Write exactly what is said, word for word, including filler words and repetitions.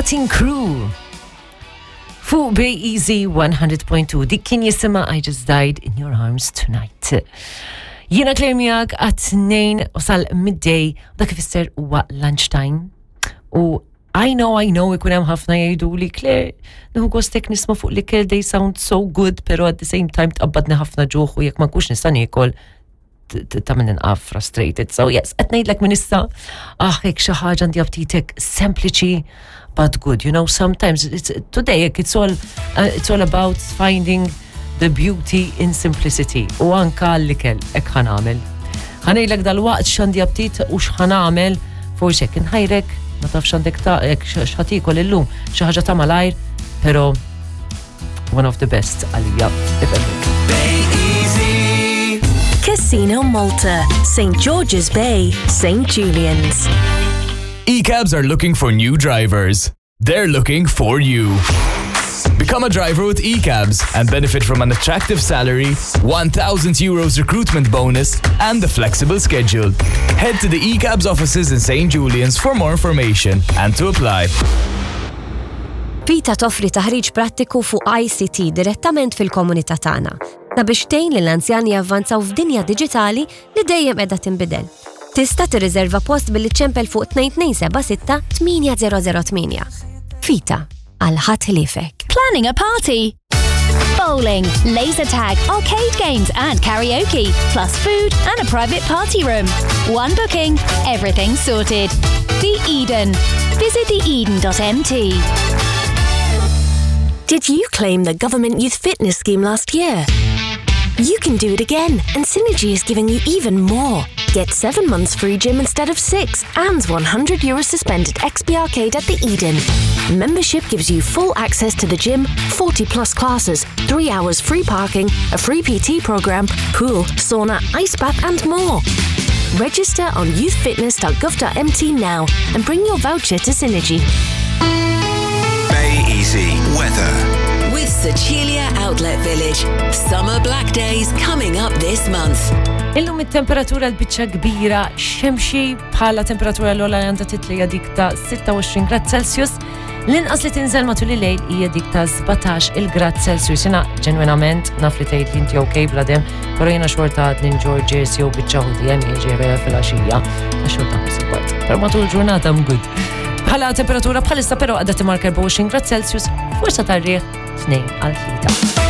Cutting Crew fuq B E Z one hundred point two dik kien jisima I Just Died in Your Arms Tonight. Jiena Claire Miak għat-tnejn u sal midday dak ifisser huwa lunchtime u I know, I know, ikun hemm ħafna jgħidu li Claire, nieħu gostek nisma' fuq l-ikel they sound so good, pero at the same time tqabbadni ħafna ġuħ u jekk ma nkunx nista' niekol ta' minn inqaf frustrated. So yes, qed ngħidlek minn issa ah hekk xi ħaġa għandi aptitek sempliċi but good. You know, sometimes it's today it's all uh, it's all about finding the beauty in simplicity. U anka l-ikel hekk ħanamel. Ħanejlek dal-waqt x'għandi aptit u x'ħanamel forsi hekk inħajrek ma tafx għandek ta' hekk x'ħatikol illum xi ħaġa ta' malajr, pero one of the best għalija if ever. Casino Malta, Saint George's Bay, Saint Julian's. E-cabs are looking for new drivers. They're looking for you. Become a driver with E-cabs and benefit from an attractive salary, one thousand euros recruitment bonus, and a flexible schedule. Head to the E-cabs offices in Saint Julian's for more information and to apply. Vita toffri taħriġ prattiku fuq I C T direttament fil-komunità tagħna. Sabiex tgħin lill-anzjani javvanzaw f'dinja diġitali li dejjem qiegħda tinbidel. Tista' tirriserva post billi ċempel fuq two two seven six eight zero zero eight. Vita għal ħadd ħliefek. Planning a party? Bowling, laser tag, arcade games and karaoke, plus food and a private party room. One booking, everything sorted. The Eden. Visit the eden dot m t. Did you claim the government youth fitness scheme last year? You can do it again, and Synergy is giving you even more. Get seven months free gym instead of six, and one hundred euro suspended X P Arcade at the Eden. Membership gives you full access to the gym, forty plus classes, three hours free parking, a free P T program, pool, sauna, ice bath, and more. Register on youth fitness dot gov dot m t now and bring your voucher to Synergy. Bay Easy weather. With Sicilia Outlet Village. Summer Black Days coming up this month. Illum it-temperatura l-biċċa kbira xemxi bħala temperatura l-ola għandha titlija dik ta' six two grad Celsius. L-inqas li tinżel matul il-lejl hija dik ta' seventeen il-grad Celsius. Jiena ġenwinament naf li tgħid li inti okej bladem, però jiena xorta għadni Georges jew biċċa ħudiem jiġi fil-għaxija. Għax xorta support. Però matul il-ġurnata I'm good. Bħala temperatura bħalissa però għadha timarka fourteen grad Celsius, forsa tarriħ two għal three.